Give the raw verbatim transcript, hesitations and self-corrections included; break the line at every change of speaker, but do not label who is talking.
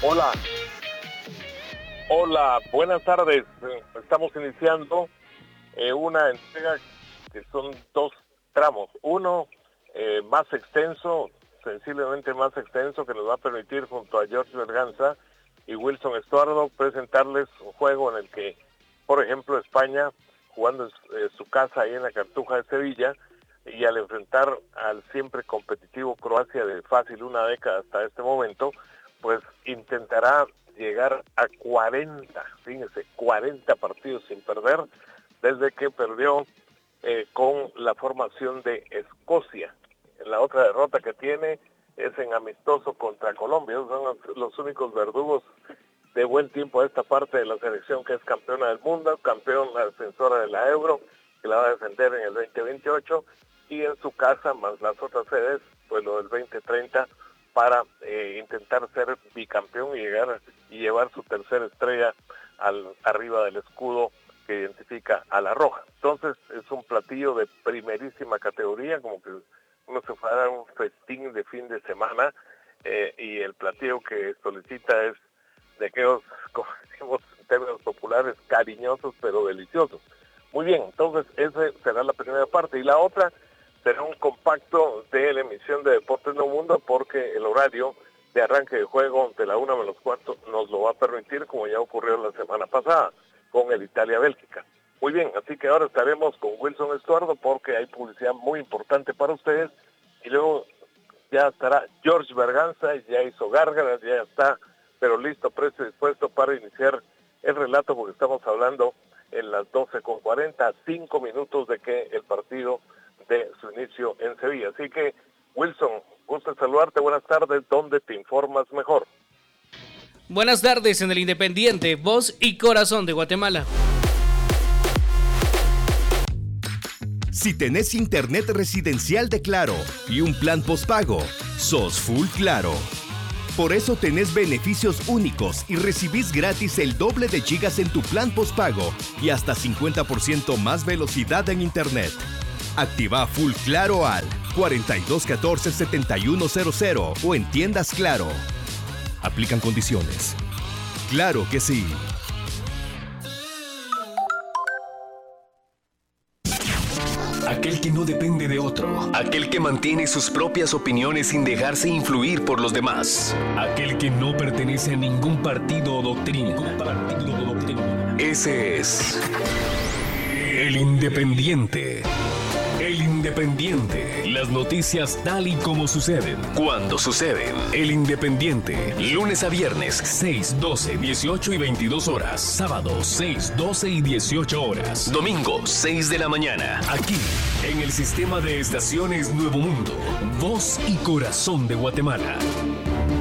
Hola, hola, buenas tardes. Estamos iniciando eh, una entrega que son dos tramos. Uno eh, más extenso, sensiblemente más extenso, que nos va a permitir junto a George Berganza y Wilson Estuardo presentarles un juego en el que, por ejemplo, España, jugando en su, en su casa ahí en la Cartuja de Sevilla, y al enfrentar al siempre competitivo Croacia de fácil una década hasta este momento, pues intentará llegar a cuarenta, fíjense, cuarenta partidos sin perder desde que perdió eh, con la formación de Escocia. La otra derrota que tiene es en amistoso contra Colombia. Esos son los, los únicos verdugos de buen tiempo a esta parte de la selección, que es campeona del mundo, campeona defensora de la Euro, que la va a defender en el veinte veintiocho, y en su casa, más las otras sedes, pues lo del veinte treinta, para eh, intentar ser bicampeón y llegar y llevar su tercera estrella al arriba del escudo que identifica a la roja. Entonces es un platillo de primerísima categoría, como que uno se fue a dar un festín de fin de semana, eh, y el platillo que solicita es de aquellos, como decimos en términos populares, cariñosos pero deliciosos. Muy bien, entonces esa será la primera parte, y la otra será un compacto de la emisión de Deportes No Mundo, porque el horario de arranque de juego de la una menos cuarto nos lo va a permitir, como ya ocurrió la semana pasada con el Italia-Bélgica. Muy bien, así que ahora estaremos con Wilson Estuardo porque hay publicidad muy importante para ustedes, y luego ya estará George Berganza, ya hizo gárgaras, ya está, pero listo, presto y dispuesto para iniciar el relato, porque estamos hablando en las doce con cuarenta, a cinco minutos de que el partido de su inicio en Sevilla. Así que, Wilson, gusto saludarte, buenas tardes, ¿dónde te informas mejor?
Buenas tardes en el Independiente, voz y corazón de Guatemala.
Si tenés internet residencial de Claro y un plan postpago, sos full Claro. Por eso tenés beneficios únicos y recibís gratis el doble de gigas en tu plan postpago y hasta cincuenta por ciento más velocidad en internet. Activa Full Claro al cuarenta y dos catorce setenta y uno cero cero o en tiendas Claro. Aplican condiciones. Claro que sí.
Aquel que no depende de otro. Aquel que mantiene sus propias opiniones sin dejarse influir por los demás. Aquel que no pertenece a ningún partido o doctrina. Partido o doctrina. Ese es el Independiente. El Independiente. Las noticias tal y como suceden. Cuando suceden. El Independiente. Lunes a viernes, seis, doce, dieciocho y veintidós horas. Sábado, seis, doce y dieciocho horas. Domingo, seis de la mañana. Aquí, en el sistema de estaciones Nuevo Mundo. Voz y corazón de Guatemala.